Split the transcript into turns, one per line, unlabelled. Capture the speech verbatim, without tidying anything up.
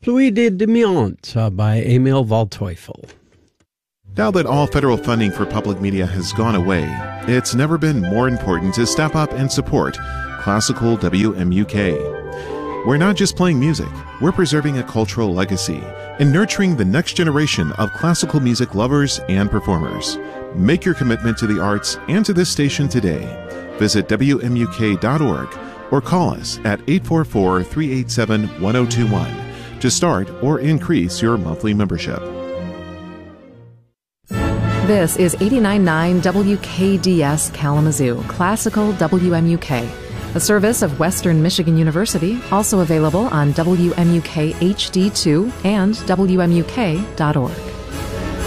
Pluie de Demiante uh, by Emil Waldteufel.
Now that all federal funding for public media has gone away, it's never been more important to step up and support Classical W M U K. We're not just playing music, we're preserving a cultural legacy and nurturing the next generation of classical music lovers and performers. Make your commitment to the arts and to this station today. Visit W M U K dot org or call us at eight four four, three eight seven, one zero two one to start or increase your monthly membership.
This is eighty-nine point nine W K D S Kalamazoo, Classical W M U K, a service of Western Michigan University, also available on W M U K H D two and W M U K dot org.